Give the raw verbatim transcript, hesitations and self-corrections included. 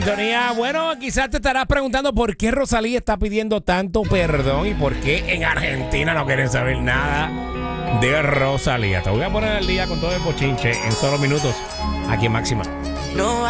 Sintonía. Bueno, quizás te estarás preguntando por qué Rosalía está pidiendo tanto perdón y por qué en Argentina no quieren saber nada de Rosalía. Te voy a poner al día con todo el bochinche en solo minutos aquí en Máxima. No